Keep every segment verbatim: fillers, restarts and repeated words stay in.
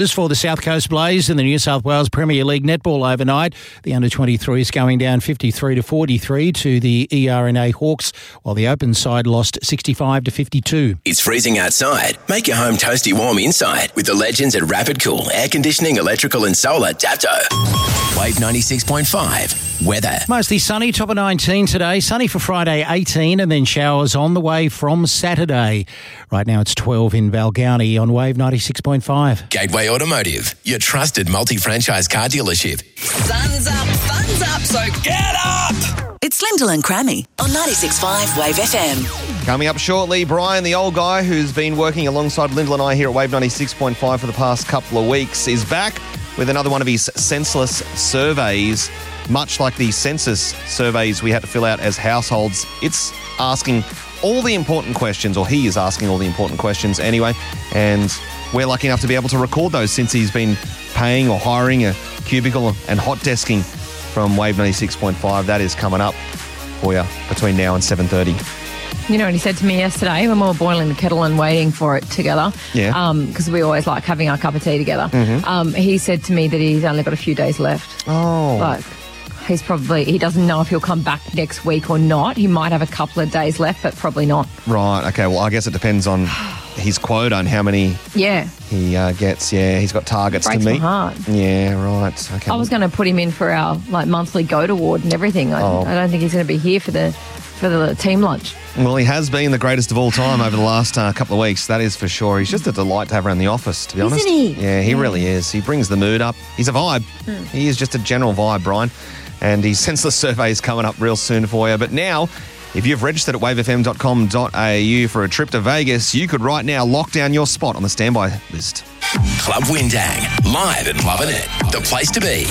For the South Coast Blaze in the New South Wales Premier League netball overnight, the under twenty-threes going down fifty-three to forty-three to the E R N A Hawks, while the Open side lost sixty-five to fifty-two. It's freezing outside. Make your home toasty warm inside with the legends at Rapid Cool Air Conditioning, Electrical and Solar Dapto. Wave ninety-six point five. Weather. Mostly sunny, top of nineteen today. Sunny for Friday, eighteen, and then showers on the way from Saturday. Right now it's twelve in Balgownie on Wave ninety-six point five. Gateway Automotive, your trusted multi-franchise car dealership. Sun's up, fun's up, so get up! It's Lyndall and Crammy on ninety-six point five Wave F M. Coming up shortly, Brian, the old guy who's been working alongside Lyndall and I here at Wave ninety-six point five for the past couple of weeks, is back with another one of his senseless surveys. Much like the census surveys we had to fill out as households, it's asking all the important questions, or he is asking all the important questions anyway, and we're lucky enough to be able to record those since he's been paying or hiring a cubicle and hot desking from Wave ninety-six point five. That is coming up for you between now and seven thirty. You know what he said to me yesterday when we were boiling the kettle and waiting for it together? Yeah. Because um, we always like having our cup of tea together. Mm-hmm. Um, he said to me that he's only got a few days left. Oh. Like, he's probably, he doesn't know if he'll come back next week or not. He might have a couple of days left, but probably not. Right. Okay. Well, I guess it depends on his quota and how many yeah. he uh, gets. Yeah, he's got targets Breaks to meet. my heart. Yeah, right. Okay. I was going to put him in for our like monthly GOAT award and everything. I, Oh. I don't think he's going to be here for the for the team lunch. Well, he has been the greatest of all time over the last uh, couple of weeks. That is for sure. He's just a delight to have around the office, to be honest. Isn't he? Yeah, he really is. He brings the mood up. He's a vibe. Hmm. He is just a general vibe, Brian. And his senseless survey is coming up real soon for you. But now, if you've registered at wave f m dot com dot a u for a trip to Vegas, you could right now lock down your spot on the standby list. Club Windang, live and loving it. The place to be.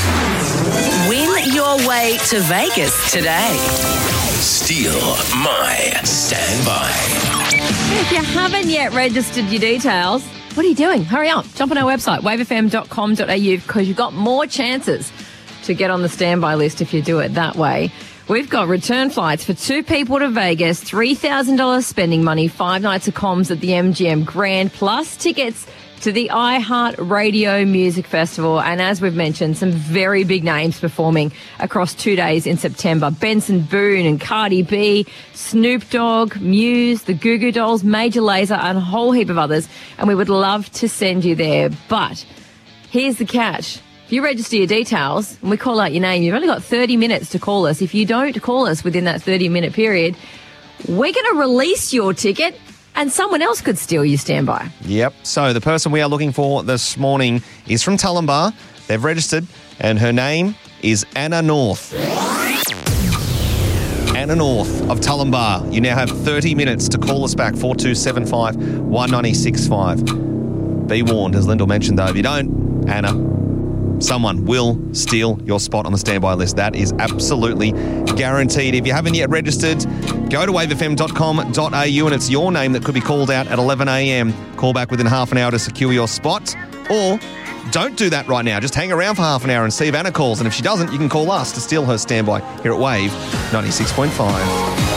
Win your way to Vegas today. Steal my standby. If you haven't yet registered your details, what are you doing? Hurry up. Jump on our website, wave f m dot com dot a u, because you've got more chances to get on the standby list if you do it that way. We've got return flights for two people to Vegas, three thousand dollars spending money, five nights of comms at the M G M Grand, plus tickets to the iHeartRadio Music Festival. And as we've mentioned, some very big names performing across two days in September. Benson Boone and Cardi B, Snoop Dogg, Muse, the Goo Goo Dolls, Major Lazer, and a whole heap of others. And we would love to send you there. But here's the catch. If you register your details and we call out your name, you've only got thirty minutes to call us. If you don't call us within that thirty-minute period, we're going to release your ticket and someone else could steal your standby. Yep. So the person we are looking for this morning is from Tullambar. They've registered, and her name is Anna North. Anna North of Tullambar. You now have thirty minutes to call us back, four two seven five, one nine six five. Be warned, as Lyndall mentioned, though, if you don't, Anna, someone will steal your spot on the standby list. That is absolutely guaranteed. If you haven't yet registered, go to wave f m dot com dot a u and it's your name that could be called out at eleven a m. Call back within half an hour to secure your spot. Or don't do that right now. Just hang around for half an hour and see if Anna calls. And if she doesn't, you can call us to steal her standby here at Wave ninety-six point five.